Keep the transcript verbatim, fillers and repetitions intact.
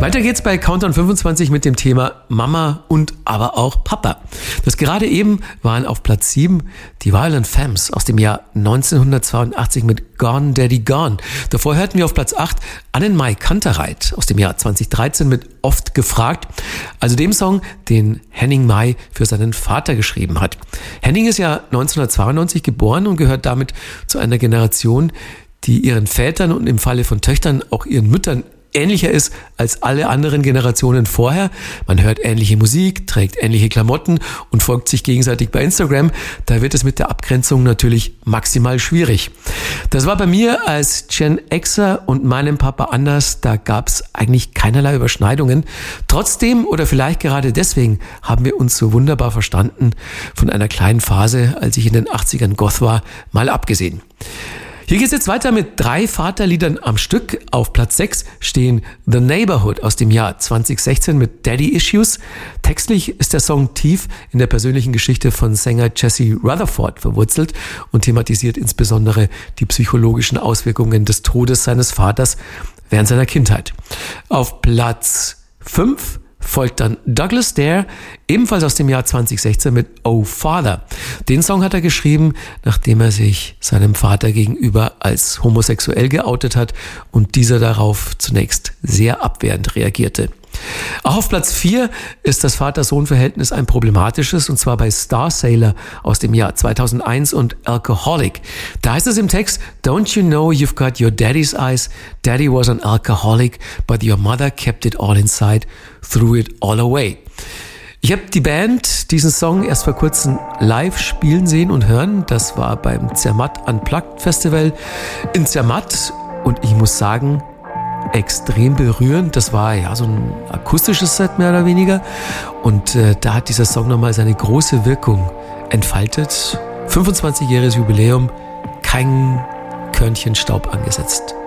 Weiter geht's bei Countdown fünfundzwanzig mit dem Thema Mama und aber auch Papa. Das gerade eben waren auf Platz sieben die Violent Femmes aus dem Jahr neunzehnhundertzweiundachtzig mit Gone Daddy Gone. Davor hörten wir auf Platz acht Annenmai Kantereit aus dem Jahr zweitausenddreizehn mit Oft gefragt, also dem Song, den Henning Mai für seinen Vater geschrieben hat. Henning ist ja neunzehnhundertzweiundneunzig geboren und gehört damit zu einer Generation, die ihren Vätern und im Falle von Töchtern auch ihren Müttern ähnlicher ist als alle anderen Generationen vorher. Man hört ähnliche Musik, trägt ähnliche Klamotten und folgt sich gegenseitig bei Instagram. Da wird es mit der Abgrenzung natürlich maximal schwierig. Das war bei mir als Gen Xer und meinem Papa anders. Da gab es eigentlich keinerlei Überschneidungen. Trotzdem oder vielleicht gerade deswegen haben wir uns so wunderbar verstanden. Von einer kleinen Phase, als ich in den achtzigern Goth war, mal abgesehen. Hier geht's jetzt weiter mit drei Vaterliedern am Stück. Auf Platz sechs stehen The Neighborhood aus dem Jahr zweitausendsechzehn mit Daddy Issues. Textlich ist der Song tief in der persönlichen Geschichte von Sänger Jesse Rutherford verwurzelt und thematisiert insbesondere die psychologischen Auswirkungen des Todes seines Vaters während seiner Kindheit. Auf Platz fünf folgt dann Douglas Dare, ebenfalls aus dem Jahr zweitausendsechzehn mit Oh Father. Den Song hat er geschrieben, nachdem er sich seinem Vater gegenüber als homosexuell geoutet hat und dieser darauf zunächst sehr abwehrend reagierte. Auch auf Platz vier ist das Vater-Sohn-Verhältnis ein problematisches, und zwar bei Star Sailor aus dem Jahr zweitausendeins und Alcoholic. Da heißt es im Text, Don't you know you've got your daddy's eyes? Daddy was an alcoholic, but your mother kept it all inside, threw it all away. Ich habe die Band diesen Song erst vor kurzem live spielen sehen und hören. Das war beim Zermatt Unplugged Festival in Zermatt und ich muss sagen, extrem berührend. Das war ja so ein akustisches Set mehr oder weniger und äh, da hat dieser Song nochmal seine große Wirkung entfaltet. fünfundzwanzigjähriges Jubiläum, kein Körnchen Staub angesetzt.